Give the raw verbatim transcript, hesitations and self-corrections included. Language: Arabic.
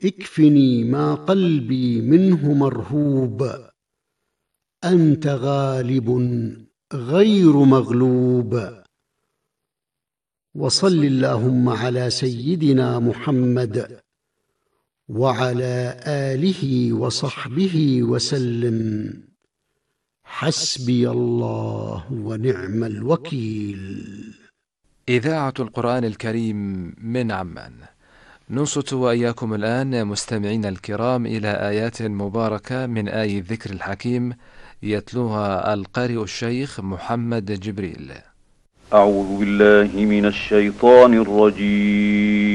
اكفني ما قلبي منه مرهوب، أنت غالب غير مغلوب. وصل اللهم على سيدنا محمد وعلى آله وصحبه وسلم. حسبي الله ونعم الوكيل. إذاعة القرآن الكريم من عمان. ننصت وإياكم الآن مستمعين الكرام إلى آيات مباركة من آي الذكر الحكيم، يتلوها القارئ الشيخ محمد جبريل. أعوذ بالله من الشيطان الرجيم.